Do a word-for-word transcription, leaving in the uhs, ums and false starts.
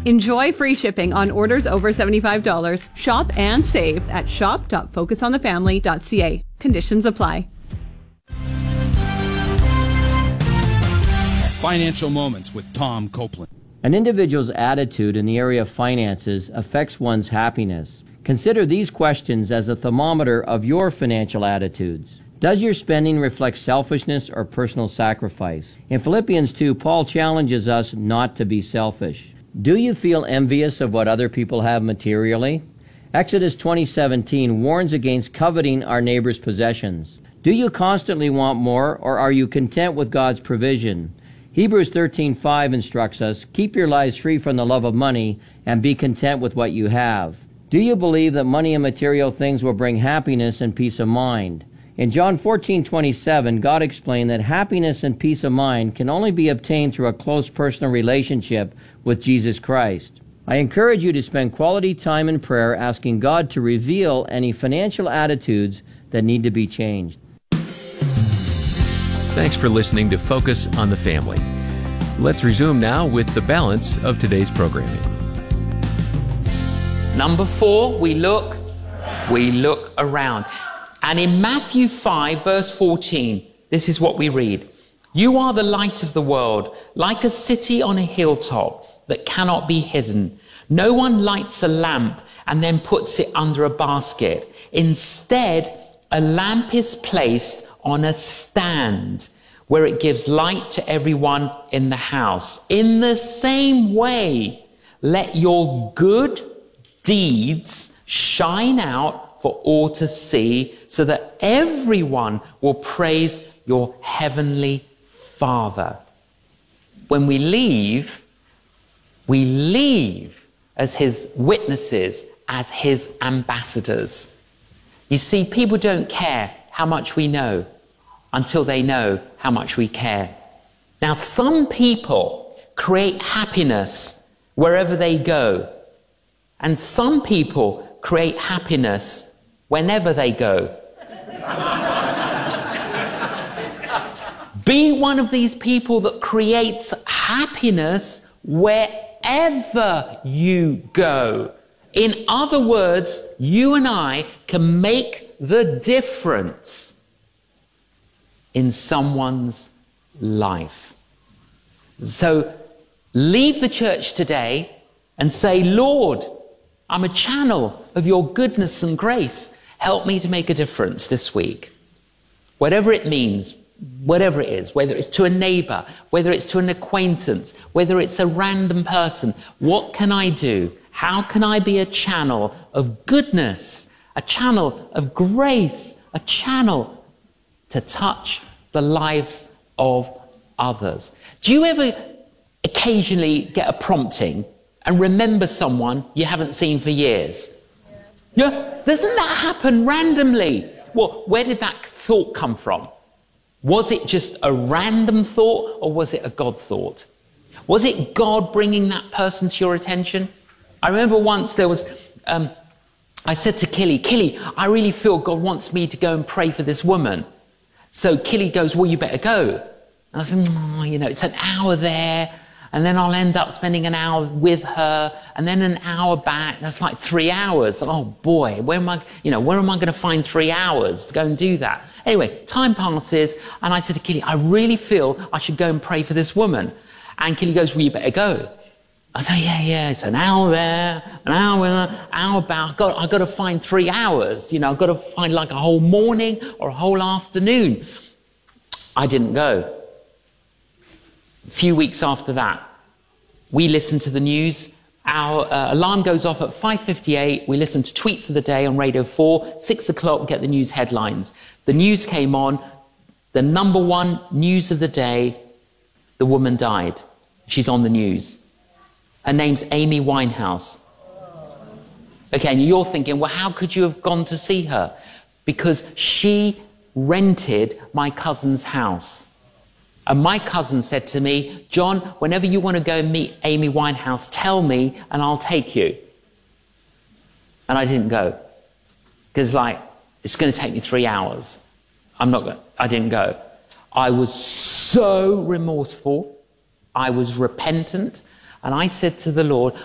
Enjoy free shipping on orders over seventy-five dollars. Shop and save at shop dot focus on the family dot c a. Conditions apply. Financial Moments with Tom Copeland. An individual's attitude in the area of finances affects one's happiness. Consider these questions as a thermometer of your financial attitudes. Does your spending reflect selfishness or personal sacrifice? In Philippians two, Paul challenges us not to be selfish. Do you feel envious of what other people have materially? Exodus twenty seventeen warns against coveting our neighbor's possessions. Do you constantly want more, or are you content with God's provision? Hebrews thirteen five instructs us, keep your lives free from the love of money and be content with what you have. Do you believe that money and material things will bring happiness and peace of mind? In John fourteen twenty-seven, God explained that happiness and peace of mind can only be obtained through a close personal relationship with Jesus Christ. I encourage you to spend quality time in prayer asking God to reveal any financial attitudes that need to be changed. Thanks for listening to Focus on the Family. Let's resume now with the balance of today's programming. Number four, we look, we look around. And in Matthew five, verse fourteen, this is what we read. You are the light of the world, like a city on a hilltop that cannot be hidden. No one lights a lamp and then puts it under a basket. Instead, a lamp is placed on a stand where it gives light to everyone in the house. In the same way, let your good deeds shine out for all to see, so that everyone will praise your heavenly Father. When we leave, we leave as his witnesses, as his ambassadors. You see, people don't care how much we know until they know how much we care. Now, some people create happiness wherever they go, and some people create happiness whenever they go. Be one of these people that creates happiness wherever you go. In other words, you and I can make the difference in someone's life. So leave the church today and say, Lord, I'm a channel of your goodness and grace. Help me to make a difference this week. Whatever it means, whatever it is, whether it's to a neighbor, whether it's to an acquaintance, whether it's a random person, what can I do? How can I be a channel of goodness, a channel of grace, a channel to touch the lives of others? Do you ever occasionally get a prompting and remember someone you haven't seen for years? Yeah. yeah? Doesn't that happen randomly? Well, where did that thought come from? Was it just a random thought, or was it a God thought? Was it God bringing that person to your attention? I remember once there was, um, I said to Killy, Killy, I really feel God wants me to go and pray for this woman. So Killy goes, well, you better go. And I said, oh, you know, it's an hour there, and then I'll end up spending an hour with her, and then an hour back. That's like three hours. Oh boy, where am I, you know, where am I going to find three hours to go and do that? Anyway, time passes, and I said to Killy, I really feel I should go and pray for this woman. And Killy goes, well, you better go. I say, yeah, yeah, it's an hour there, an hour, an hour back. I've got, I've got to find three hours. You know, I've got to find like a whole morning or a whole afternoon. I didn't go. A few weeks after that, we listened to the news. Our uh, alarm goes off at five fifty-eight. We listen to Tweet for the Day on Radio four. Six o'clock, we get the news headlines. The news came on. The number one news of the day, the woman died. She's on the news. Her name's Amy Winehouse. Okay, and you're thinking, well, how could you have gone to see her? Because she rented my cousin's house. And my cousin said to me, John, whenever you want to go and meet Amy Winehouse, tell me and I'll take you. And I didn't go. Because like, it's going to take me three hours. I'm not going, I didn't go. I was so remorseful. I was repentant. And I said to the Lord,